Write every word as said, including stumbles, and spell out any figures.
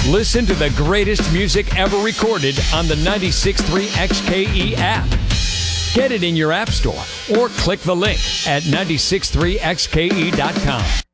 Listen to the greatest music ever recorded on the ninety-six point three X K E app. Get it in your app store or click the link at nine six three X K E dot com.